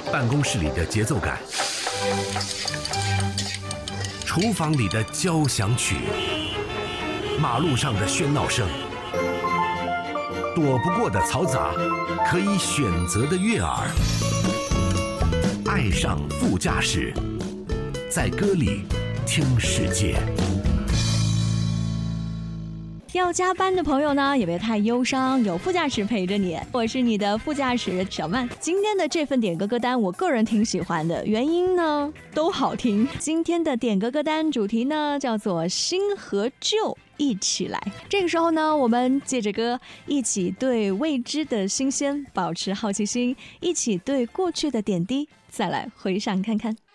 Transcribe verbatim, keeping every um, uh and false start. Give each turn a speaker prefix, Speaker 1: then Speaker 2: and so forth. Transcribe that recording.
Speaker 1: 办公室里的节奏感，厨房里的交响曲，马路上的喧闹声，躲不过的嘈杂，可以选择的悦耳。爱上副驾驶，在歌里听世界。
Speaker 2: 要加班的朋友呢，也别太忧伤，有副驾驶陪着你。我是你的副驾驶小曼。今天的这份点歌歌单，我个人挺喜欢的，原因呢都好听。今天的点歌歌单主题呢叫做新和旧一起来。这个时候呢，我们借着歌一起对未知的新鲜保持好奇心，一起对过去的点滴再来回想看看。